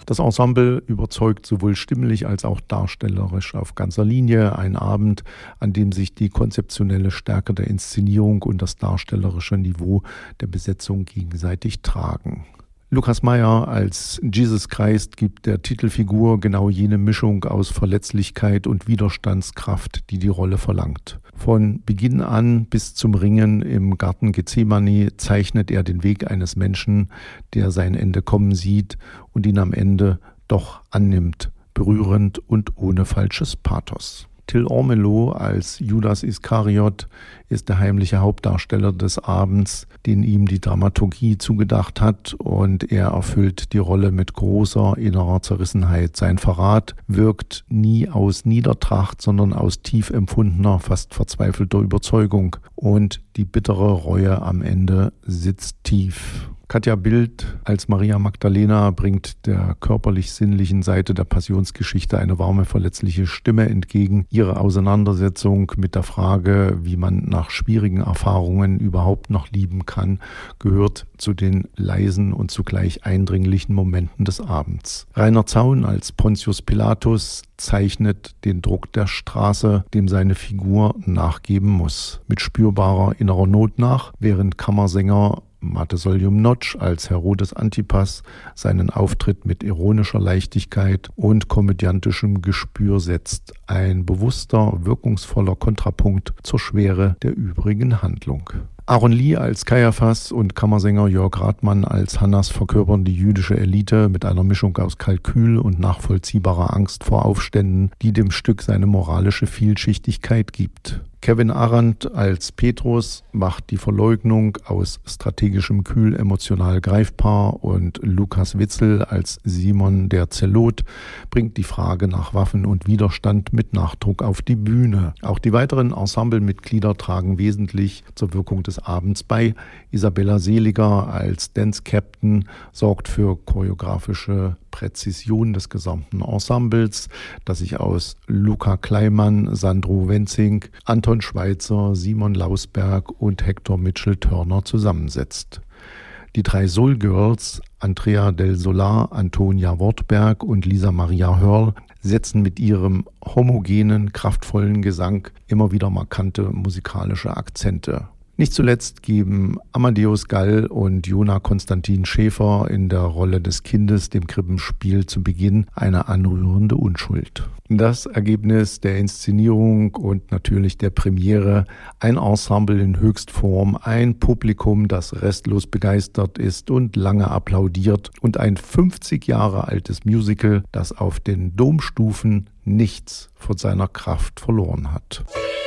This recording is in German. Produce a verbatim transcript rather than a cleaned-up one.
Das Ensemble überzeugt sowohl stimmlich als auch darstellerisch auf ganzer Linie. Ein Abend, an dem sich die konzeptionelle Stärke der Inszenierung und das darstellerische Niveau der Besetzung gegenseitig tragen. Lukas Meyer als Jesus Christ gibt der Titelfigur genau jene Mischung aus Verletzlichkeit und Widerstandskraft, die die Rolle verlangt. Von Beginn an bis zum Ringen im Garten Gethsemane zeichnet er den Weg eines Menschen, der sein Ende kommen sieht und ihn am Ende doch annimmt, berührend und ohne falsches Pathos. Till Ormelo als Judas Iskariot ist der heimliche Hauptdarsteller des Abends, den ihm die Dramaturgie zugedacht hat, und er erfüllt die Rolle mit großer innerer Zerrissenheit. Sein Verrat wirkt nie aus Niedertracht, sondern aus tief empfundener, fast verzweifelter Überzeugung, und die bittere Reue am Ende sitzt tief. Katja Bild als Maria Magdalena bringt der körperlich-sinnlichen Seite der Passionsgeschichte eine warme, verletzliche Stimme entgegen. Ihre Auseinandersetzung mit der Frage, wie man nach schwierigen Erfahrungen überhaupt noch lieben kann, gehört zu den leisen und zugleich eindringlichen Momenten des Abends. Rainer Zaun als Pontius Pilatus zeichnet den Druck der Straße, dem seine Figur nachgeben muss, mit spürbarer innerer Not nach, während Kammersänger Mate Soljum-Notch als Herodes Antipas seinen Auftritt mit ironischer Leichtigkeit und komödiantischem Gespür setzt. Ein bewusster, wirkungsvoller Kontrapunkt zur Schwere der übrigen Handlung. Aaron Lee als Kaiaphas und Kammersänger Jörg Rathmann als Hannas verkörpern die jüdische Elite mit einer Mischung aus Kalkül und nachvollziehbarer Angst vor Aufständen, die dem Stück seine moralische Vielschichtigkeit gibt. Kevin Arndt als Petrus macht die Verleugnung aus strategischem Kühl emotional greifbar, und Lukas Witzel als Simon der Zelot bringt die Frage nach Waffen und Widerstand mit Nachdruck auf die Bühne. Auch die weiteren Ensemblemitglieder tragen wesentlich zur Wirkung des Abends bei. Isabella Seliger als Dance Captain sorgt für choreografische Präzision des gesamten Ensembles, das sich aus Luca Kleimann, Sandro Wenzing, Anton Schweitzer, Simon Lausberg und Hector Mitchell-Turner zusammensetzt. Die drei Soul Girls, Andrea del Solar, Antonia Wortberg und Lisa Maria Hörl, setzen mit ihrem homogenen, kraftvollen Gesang immer wieder markante musikalische Akzente. Nicht zuletzt geben Amadeus Gall und Jona Konstantin Schäfer in der Rolle des Kindes dem Krippenspiel zu Beginn eine anrührende Unschuld. Das Ergebnis der Inszenierung und natürlich der Premiere: ein Ensemble in Höchstform, ein Publikum, das restlos begeistert ist und lange applaudiert, und ein fünfzig Jahre altes Musical, das auf den Domstufen nichts von seiner Kraft verloren hat.